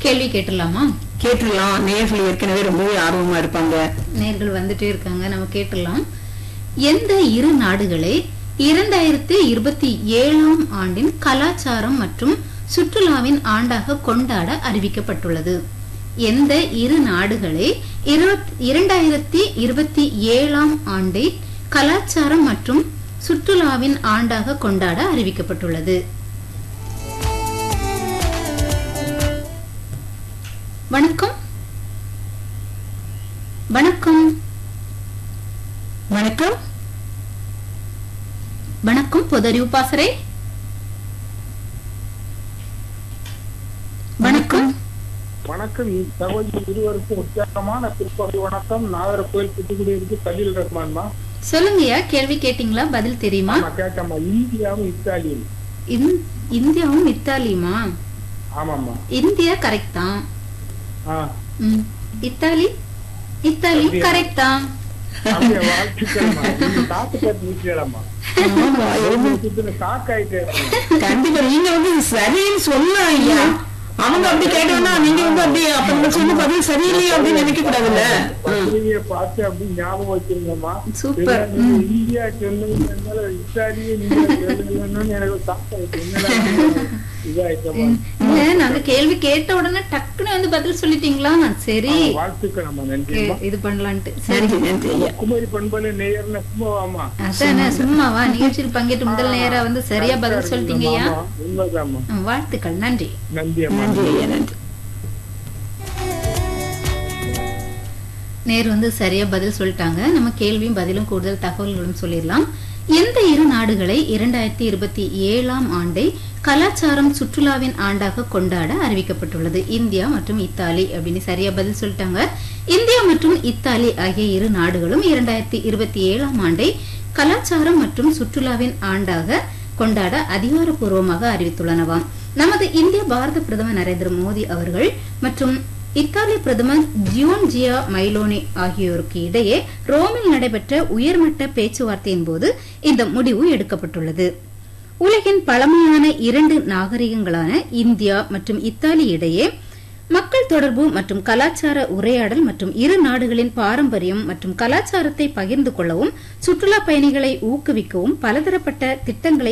கேள்வி கேட்டுடலாமா? கேட்டுடலாம். நேர்கள் ஏற்கனவே ரொம்பவே ஆர்வமா இருப்பாங்க. நேர்கள் வந்துட்டே இருக்காங்க, நம்ம கேட்டுடலாம். எந்த இரு நாடுகளை 2027 ஆண்டின் கலாச்சாரம் மற்றும் சுற்றுலாவின் ஆண்டாக கொண்டாட அறிவிக்கப்பட்டுள்ளது? எந்த இரு நாடுகளை 2027 ஆண்டை கலாச்சாரம் மற்றும் சுற்றுலாவின் ஆண்டாக கொண்டாட அறிவிக்கப்பட்டுள்ளது? வணக்கம். வணக்கம். வணக்கம். வணக்கம். பொதறிவு பாசறை. வணக்கம். வணக்கம். சகோதரி இருவருக்கும் உற்சாகமான பிற்பகல் வணக்கம். நாகர்கோவில் புதுக்குடியிருக்கு கலீல் ரஹ்மான்மா. சொல்லுங்கய்யா, கேள்வி கேட்டீங்களா? பதில் தெரியுமா? கேட்டம்மா. இந்தியாவும் இத்தாலியும். இந்தியாவும் இத்தாலியுமா? ஆமாம்மா. இந்தியா கரெக்ட் தான். இத்தாலி கரெக்ட் தான். வாழ்த்துக்கள்மா. கண்டிப்பா நீங்க சரின்னு சொல்லலாம் ஐயா. அவங்க அப்படி கேட்டோம்னா நீங்க அப்படி அப்ப சொன்ன பதில் சரியில்லையே அப்படின்னு நினைக்க கூடாதுல்ல. பார்த்து அப்படி ஞாபகம் வச்சிருந்தோம்மா. சூப்பர். இந்தியா சொன்னதுனால இத்தாலியும் எனக்கு நாங்க கேள்வி கேட்ட உடனே டக்குன்னு பதில் சொல்லிட்டீங்களா? சரி, வாழ்த்துக்கள். இது பண்ணலான்ட்டு. சரி, குமரி பண்பலை நேயர்னா சும்மாவாமா? அதானே, சும்மாவா? நிகழ்ச்சியில் பங்கேற்று முதல் நேரா சரியா பதில் சொல்லிட்டீங்கய்யா. வாழ்த்துக்கள். நன்றி. நன்றி. நேர் சரியா பதில் சொல்லிட்டாங்க. நம்ம கேள்வியும் பதிலும் கூடுதல் தகவல்களும் சொல்லிடலாம். எந்த இரு நாடுகளை 2027 ஆண்டை கலாச்சாரம் சுற்றுலாவின் ஆண்டாக கொண்டாட அறிவிக்கப்பட்டுள்ளது? இந்தியா மற்றும் இத்தாலி அப்படின்னு சரியா பதில் சொல்லிட்டாங்க. இந்தியா மற்றும் இத்தாலி ஆகிய இரு நாடுகளும் 2027 ஆண்டை கலாச்சாரம் மற்றும் சுற்றுலாவின் ஆண்டாக கொண்டாட அதிகாரப்பூர்வமாக அறிவித்துள்ளனவாம். நமது இந்திய பாரத பிரதமர் நரேந்திர மோடி அவர்கள் மற்றும் இத்தாலிய பிரதமர் ஜியோர்ஜியா மெலோனி ஆகியோருக்கு இடையே ரோமில் நடைபெற்ற உயர்மட்ட பேச்சுவார்த்தையின் போது இந்த முடிவு எடுக்கப்பட்டுள்ளது. உலகின் பழமையான 2 நாகரிகங்களான இந்தியா மற்றும் இத்தாலி இடையே மக்கள் தொடர்பு மற்றும் கலாச்சார உரையாடல் மற்றும் இரு நாடுகளின் பாரம்பரியம் மற்றும் கலாச்சாரத்தை பகிர்ந்து கொள்ளவும் சுற்றுலா பயணிகளை ஊக்குவிக்கவும் பலதரப்பட்ட திட்டங்களை